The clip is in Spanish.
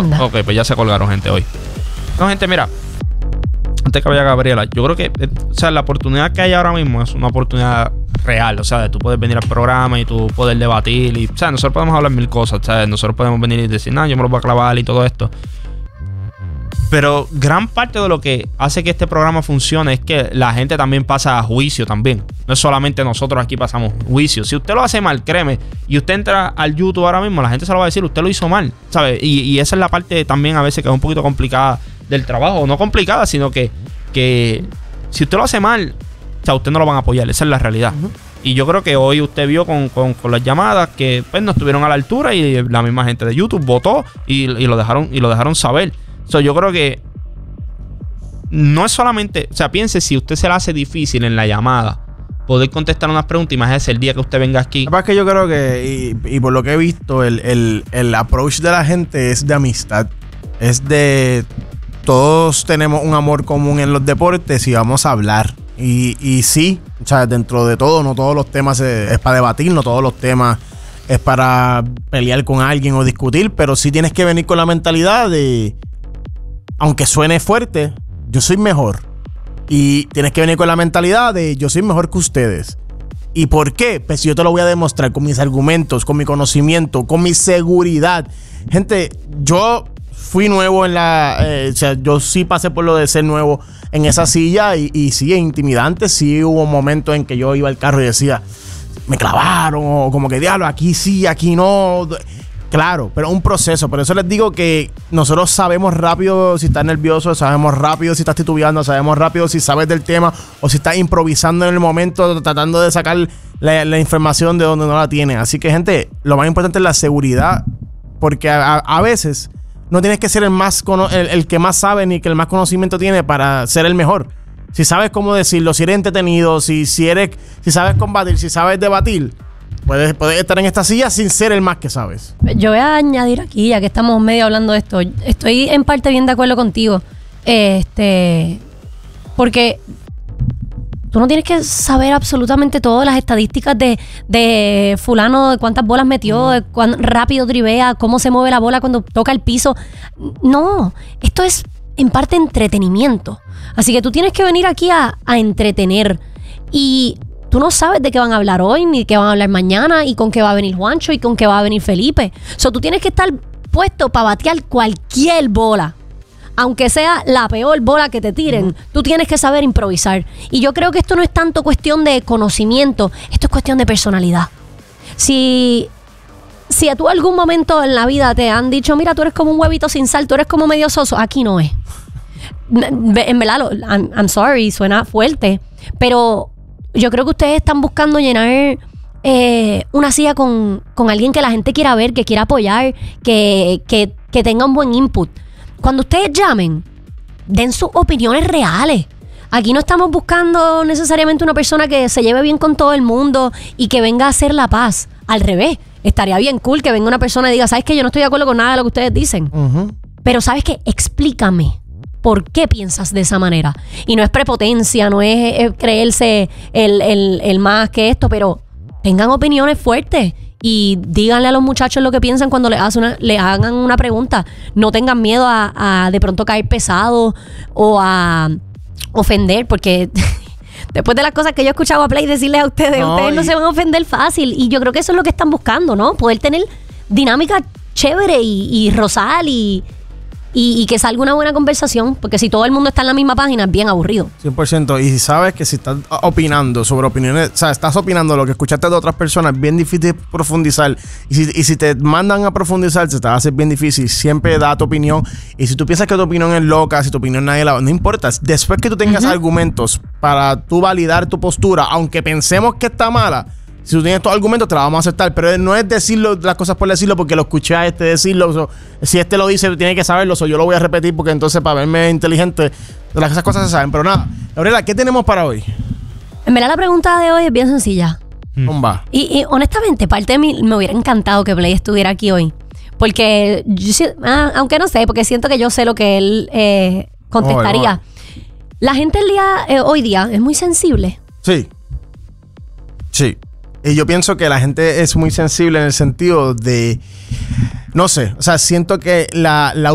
Anda. Ok, pues ya se colgaron gente hoy. No, gente, mira. Antes que vaya Gabriela, yo creo que la oportunidad que hay ahora mismo es una oportunidad real. O sea, de tú puedes venir al programa y tú poder debatir. Y, nosotros podemos hablar mil cosas. Nosotros podemos venir y decir, yo me lo voy a clavar y todo esto. Pero gran parte de lo que hace que este programa funcione es que la gente también pasa a juicio también. No es solamente nosotros aquí pasamos juicio. Si usted lo hace mal, créeme, y usted entra al YouTube ahora mismo, la gente se lo va a decir, usted lo hizo mal, ¿sabes? Y esa es la parte también a veces que es un poquito complicada del trabajo. No complicada, sino que si usted lo hace mal, usted no lo van a apoyar. Esa es la realidad. Uh-huh. Y yo creo que hoy usted vio con las llamadas que pues no estuvieron a la altura y la misma gente de YouTube votó y lo dejaron saber. Yo creo que no es solamente, piense si usted se le hace difícil en la llamada poder contestar unas preguntas, y más es el día que usted venga aquí. Lo que yo creo que, y por lo que he visto, el approach de la gente es de amistad. Es de todos tenemos un amor común en los deportes y vamos a hablar. Y sí, dentro de todo, no todos los temas es para debatir, no todos los temas es para pelear con alguien o discutir, pero sí tienes que venir con la mentalidad de, aunque suene fuerte, yo soy mejor. Y tienes que venir con la mentalidad de yo soy mejor que ustedes. ¿Y por qué? Pues yo te lo voy a demostrar con mis argumentos, con mi conocimiento, con mi seguridad. Gente, yo fui nuevo en yo sí pasé por lo de ser nuevo en esa silla y sí, es intimidante. Sí hubo momentos en que yo iba al carro y decía, me clavaron, o como que diablo, aquí sí, aquí no. Claro, pero un proceso. Por eso les digo que nosotros sabemos rápido si estás nervioso, sabemos rápido si estás titubeando, sabemos rápido si sabes del tema o si estás improvisando en el momento, tratando de sacar la información de donde no la tienes. Así que, gente, lo más importante es la seguridad, porque a veces no tienes que ser el que más sabe ni que el más conocimiento tiene para ser el mejor. Si sabes cómo decirlo, si eres entretenido, si sabes combatir, si sabes debatir, puedes Puedes en esta silla sin ser el más que sabes. Yo voy a añadir aquí, ya que estamos medio hablando de esto, estoy en parte bien de acuerdo contigo. Porque tú no tienes que saber absolutamente todas las estadísticas de fulano, de cuántas bolas metió, de cuán rápido drivea, cómo se mueve la bola cuando toca el piso. No, esto es en parte entretenimiento. Así que tú tienes que venir aquí a entretener. Y tú no sabes de qué van a hablar hoy, ni de qué van a hablar mañana, y con qué va a venir Juancho, y con qué va a venir Felipe. Tú tienes que estar puesto para batear cualquier bola. Aunque sea la peor bola que te tiren, tú tienes que saber improvisar. Y yo creo que esto no es tanto cuestión de conocimiento, esto es cuestión de personalidad. Si a tú algún momento en la vida te han dicho, mira, tú eres como un huevito sin sal, tú eres como medio soso, aquí no es. En verdad, I'm sorry, suena fuerte, pero yo creo que ustedes están buscando llenar una silla con alguien que la gente quiera ver, que quiera apoyar, que tenga un buen input. Cuando ustedes llamen, den sus opiniones reales. Aquí no estamos buscando necesariamente una persona que se lleve bien con todo el mundo y que venga a hacer la paz. Al revés, estaría bien cool que venga una persona y diga, ¿sabes qué? Yo no estoy de acuerdo con nada de lo que ustedes dicen. Pero ¿sabes qué? Explícame. ¿Por qué piensas de esa manera? Y no es prepotencia, no es creerse el más que esto, pero tengan opiniones fuertes y díganle a los muchachos lo que piensan cuando le hagan una pregunta. No tengan miedo a de pronto caer pesado o a ofender, porque después de las cosas que yo he escuchado a Play decirles a ustedes, ustedes no se van a ofender fácil. Y yo creo que eso es lo que están buscando, ¿no? Poder tener dinámica chévere y rosal y que salga una buena conversación, porque si todo el mundo está en la misma página es bien aburrido. 100%. Y si sabes que si estás opinando sobre opiniones, o sea, estás opinando lo que escuchaste de otras personas, es bien difícil profundizar. Y si te mandan a profundizar, se te va a hacer bien difícil. Siempre da tu opinión. Y si tú piensas que tu opinión es loca, si tu opinión nadie la... No importa. Después que tú tengas argumentos para tú validar tu postura, aunque pensemos que está mala, si tú tienes estos argumentos, te la vamos a aceptar. Pero no es decirlo las cosas por decirlo porque lo escuché a decirlo. Si lo dice, tiene que saberlo. Yo lo voy a repetir porque entonces para verme inteligente, esas cosas se saben. Pero nada, Gabriela, ¿qué tenemos para hoy? En verdad la pregunta de hoy es bien sencilla. Va. Y honestamente, parte de mí me hubiera encantado que Play estuviera aquí hoy. Porque, aunque no sé, porque siento que yo sé lo que él contestaría. La gente hoy día es muy sensible. Sí. Y yo pienso que la gente es muy sensible en el sentido de, no sé, o sea, siento que la